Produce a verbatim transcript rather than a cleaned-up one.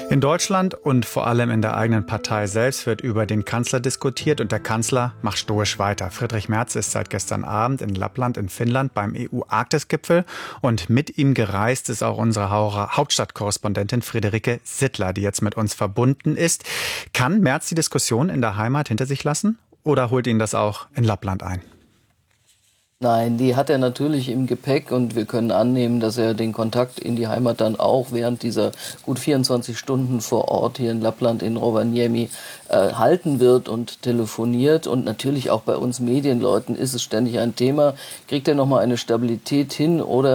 In Deutschland und vor allem in der eigenen Partei selbst wird über den Kanzler diskutiert und der Kanzler macht stoisch weiter. Friedrich Merz ist seit gestern Abend in Lappland in Finnland beim E U-Arktis-Gipfel und mit ihm gereist ist auch unsere Hauptstadtkorrespondentin Friederike Sittler, die jetzt mit uns verbunden ist. Kann Merz die Diskussion in der Heimat hinter sich lassen oder holt ihn das auch in Lappland ein? Nein, die hat er natürlich im Gepäck und wir können annehmen, dass er den Kontakt in die Heimat dann auch während dieser gut vierundzwanzig Stunden vor Ort hier in Lappland in Rovaniemi äh, halten wird und telefoniert. Und natürlich auch bei uns Medienleuten ist es ständig ein Thema. Kriegt er nochmal eine Stabilität hin oder